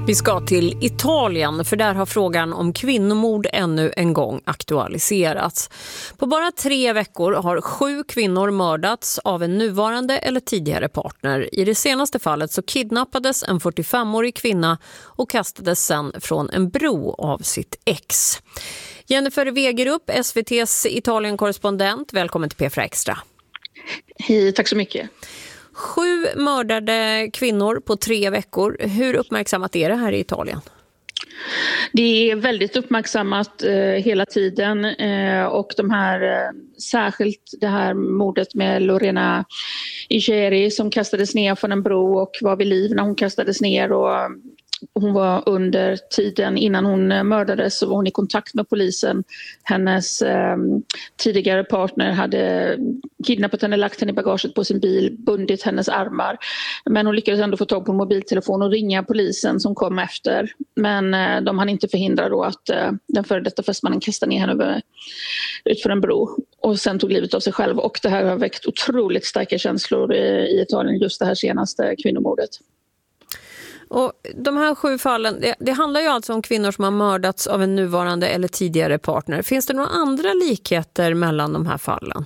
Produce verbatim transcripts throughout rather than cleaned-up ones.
Vi ska till Italien, för där har frågan om kvinnomord ännu en gång aktualiserats. På bara tre veckor har sju kvinnor mördats av en nuvarande eller tidigare partner. I det senaste fallet så kidnappades en fyrtiofemårig kvinna och kastades sen från en bro av sitt ex. Jennifer Wegerup, S V T:s Italien-korrespondent, välkommen till P fyra Extra. Hej, tack så mycket. Sju mördade kvinnor på tre veckor. Hur uppmärksammat är det här i Italien? Det är väldigt uppmärksammat eh, hela tiden eh, och de här, eh, särskilt det här mordet med Lorena Igeri som kastades ner från en bro och var vid liv när hon kastades ner, och hon var under tiden innan hon mördades så var hon i kontakt med polisen. Hennes eh, tidigare partner hade kidnappat henne, lagt henne i bagaget på sin bil, bundit hennes armar. Men hon lyckades ändå få tag på en mobiltelefon och ringa polisen som kom efter. Men eh, de hann inte förhindra då att eh, den före detta fästmannen kastade ner henne över, ut för en bro. Och sen tog livet av sig själv. Och det här har väckt otroligt starka känslor i, i Italien, just det här senaste kvinnomordet. Och de här sju fallen, det, det handlar ju alltså om kvinnor som har mördats av en nuvarande eller tidigare partner. Finns det några andra likheter mellan de här fallen?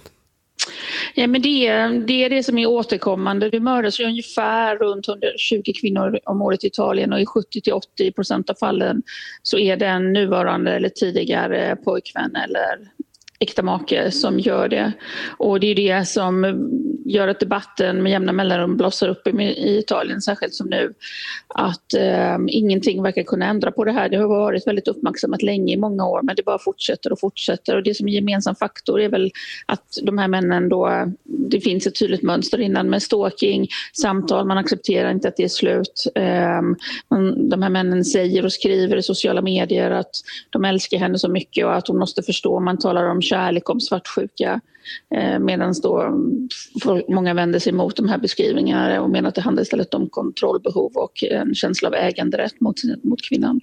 Ja, men det är, det är det som är återkommande. Det mördas ju ungefär runt hundratjugo kvinnor om året i Italien, och i sjuttio till åttio procent av fallen så är det en nuvarande eller tidigare pojkvän eller äkta make som gör det. Och det är det som gör att debatten med jämna mellanrum blossar upp i Italien, särskilt som nu, att eh, ingenting verkar kunna ändra på det här. Det har varit väldigt uppmärksammat länge, i många år, men det bara fortsätter och fortsätter. Och det som är gemensam faktor är väl att de här männen då, det finns ett tydligt mönster innan med stalking, samtal, man accepterar inte att det är slut. Eh, man, de här männen säger och skriver i sociala medier att de älskar henne så mycket och att hon måste förstå. Man talar om kärlek, om svartsjuka, eh, medan då många vänder sig emot de här beskrivningarna och menar att det handlar istället om kontrollbehov och en känsla av äganderätt mot, mot kvinnan.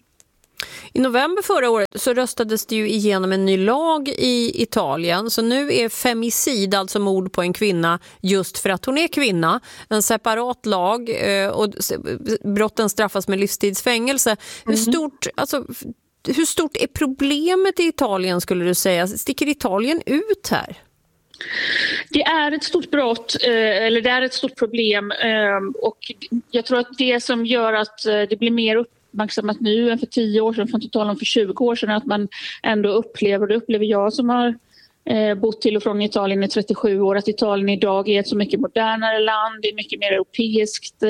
I november förra året så röstades det ju igenom en ny lag i Italien, så nu är femicid, alltså mord på en kvinna just för att hon är kvinna, en separat lag, och brotten straffas med livstidsfängelse. Hur stort, alltså, hur stort är problemet i Italien, skulle du säga? Sticker Italien ut här? Det är ett stort brott, eller det är ett stort problem, och jag tror att det som gör att det blir mer uppmärksammat nu än för tio år sedan, för att tala om för tjugo år sedan, att man ändå upplever, och det upplever jag som har bott till och från Italien i trettiosju år, att Italien idag är ett så mycket modernare land, det är mycket mer europeiskt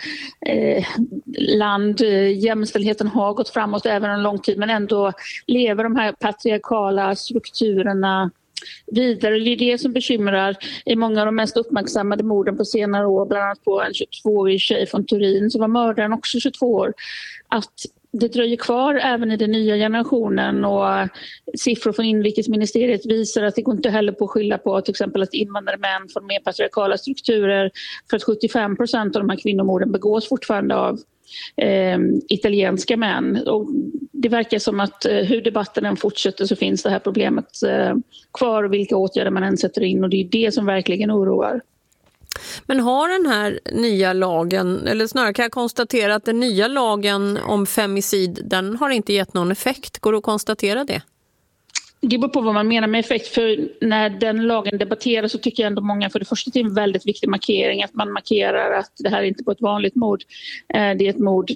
eh, land. Jämställdheten har gått framåt även en lång tid, men ändå lever de här patriarkala strukturerna vidare. Det är det som bekymrar i många av de mest uppmärksammade morden på senare år, bland annat på en tjugotvåårig tjej från Turin som var mördaren också tjugotvå år, att det dröjer kvar även i den nya generationen, och siffror från inrikesministeriet visar att det går inte heller på att skylla på till exempel att invandrare män från mer patriarkala strukturer, för att sjuttiofem procent av de här kvinnomorden begås fortfarande av eh, italienska män. Och det verkar som att eh, hur debatten än fortsätter så finns det här problemet eh, kvar, och vilka åtgärder man än sätter in, och det är det som verkligen oroar. Men har den här nya lagen, eller snarare kan jag konstatera att den nya lagen om femicid, den har inte gett någon effekt. Går det att konstatera det? Det beror på vad man menar med effekt, för när den lagen debatteras så tycker jag ändå många, för det första, det är en väldigt viktig markering, att man markerar att det här är inte på ett vanligt mord. Det är ett mord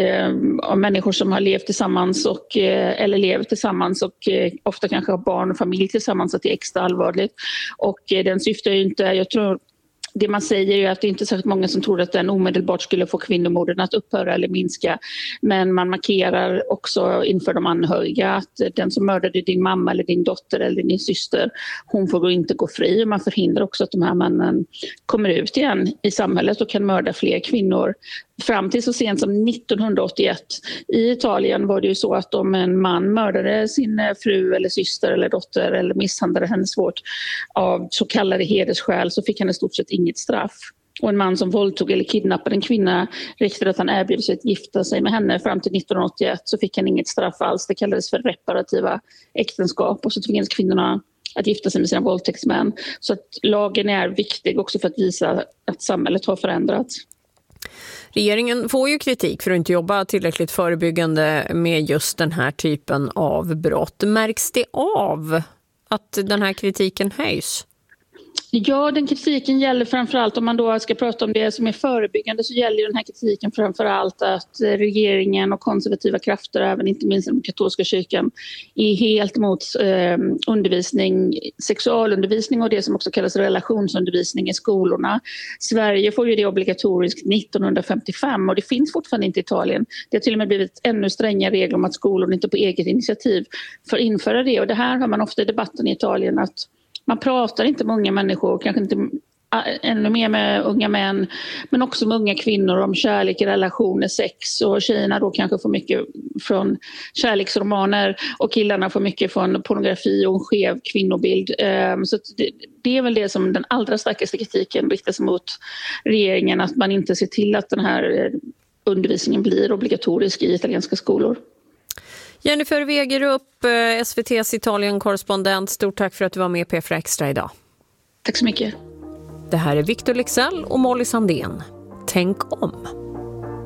av människor som har levt tillsammans och, eller lever tillsammans och ofta kanske har barn och familj tillsammans, att det är extra allvarligt. Och den syftar ju inte, jag tror det man säger är att det inte är särskilt många som tror att den omedelbart skulle få kvinnomorden att upphöra eller minska. Men man markerar också inför de anhöriga att den som mördade din mamma eller din dotter eller din syster, hon får inte gå fri. Man förhindrar också att de här männen kommer ut igen i samhället och kan mörda fler kvinnor. Fram till så sent som nittonhundraåttioett i Italien var det ju så att om en man mördade sin fru eller syster eller dotter eller misshandlade henne svårt av så kallade hedersskäl, så fick han i stort sett inget straff. Och en man som våldtog eller kidnappade en kvinna räckte att han erbjöd sig att gifta sig med henne. Fram till nittonhundraåttioett så fick han inget straff alls. Det kallades för reparativa äktenskap, och så tvingades kvinnorna att gifta sig med sina våldtäktsmän. Så att lagen är viktig också för att visa att samhället har förändrats. Regeringen får ju kritik för att inte jobba tillräckligt förebyggande med just den här typen av brott. Märks det av att den här kritiken höjs? Ja, den kritiken gäller framförallt, om man då ska prata om det som är förebyggande, så gäller den här kritiken framförallt att regeringen och konservativa krafter, även inte minst den katolska kyrkan, är helt emot eh, undervisning, sexualundervisning och det som också kallas relationsundervisning i skolorna. Sverige får ju det obligatoriskt nittonhundrafemtiofem och det finns fortfarande inte i Italien. Det har till och med blivit ännu strängare regler om att skolor inte på eget initiativ får införa det, och det här har man ofta i debatten i Italien, att man pratar inte med unga människor, kanske inte ännu mer med unga män, men också med unga kvinnor om kärlek, relationer, sex, och tjejerna då kanske får mycket från kärleksromaner och killarna får mycket från pornografi och en skev kvinnobild. Så det är väl det som den allra starkaste kritiken riktas mot regeringen, att man inte ser till att den här undervisningen blir obligatorisk i italienska skolor. Jennifer Wegerup, S V T:s Italien-korrespondent. Stort tack för att du var med på P fyra Extra idag. Tack så mycket. Det här är Victor Lexell och Molly Sandén. Tänk om.